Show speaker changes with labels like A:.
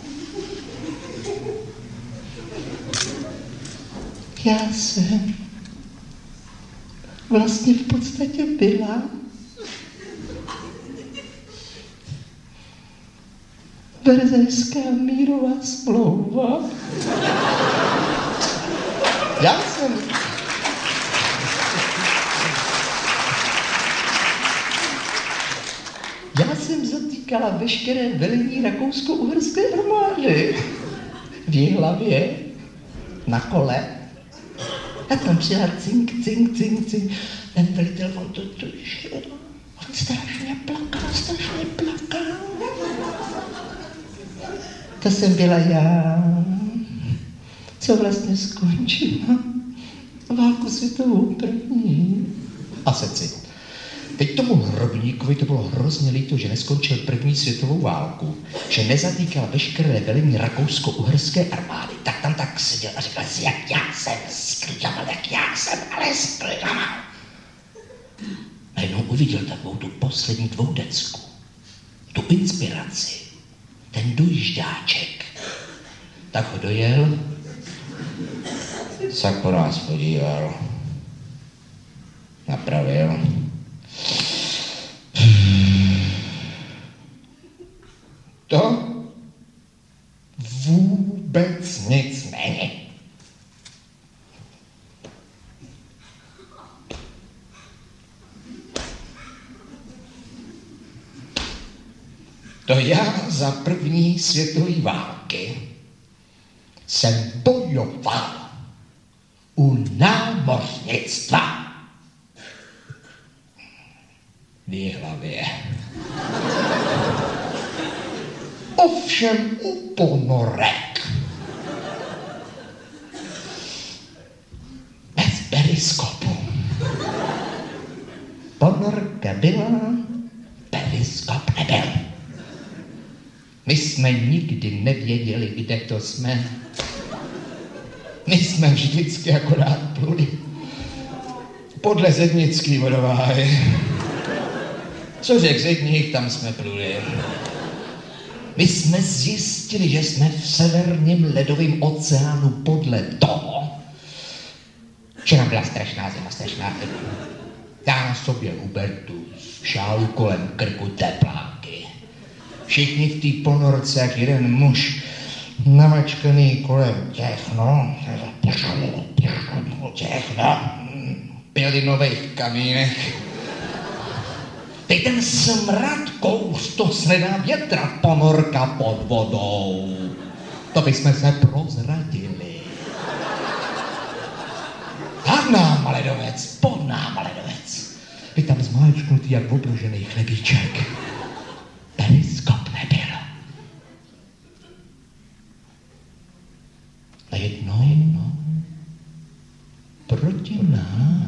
A: Já jsem vlastně v podstatě byla Verzejská mírová smlouva. Já jsem zatýkala veškeré velení rakousko-uherské armády v Jihlavě na kole. A tam přijela cink. Ten velitel, on to šel. On strašně plakal. To jsem byla já, co vlastně skončila válku světovou první. A seci. Teď tomu hrobníkovi to bylo hrozně líto, že neskončil první světovou válku, že nezatýkal veškeré velení rakousko-uherské armády. Tak tam tak seděl a říkal si, jak já jsem ale sklidlamal. A jednou uviděl takovou tu poslední dvoudecku, tu inspiraci, ten dojížďáček. Tak ho dojel, se po nás podíval, napravil. To vůbec nic není. To já za první světové války jsem bojoval u námořnictva v Jihlavě. Ovšem u ponorek. Bez periskopu. Ponorka byla, periskop nebyl. My jsme nikdy nevěděli, kde to jsme. My jsme vždycky akorát pluli podle zednický vodováhy. Co řek zedník, tam jsme pluli. My jsme zjistili, že jsme v severním ledovém oceánu podle toho, že nám byla strašná zima. Já na sobě Hubertus, šálu kolem krku tepláky. Všichni v té ponorce, jak jeden muž, namačkaný kolem těch pělinových kamínek. Teď ten smrad to sledá větra, ponorka pod vodou. To bychom se prozradili. Pod náma ledovec. Vy tam zmáčknutý jak obložený chlebíček. Periskop nebyl. A jednou proti nám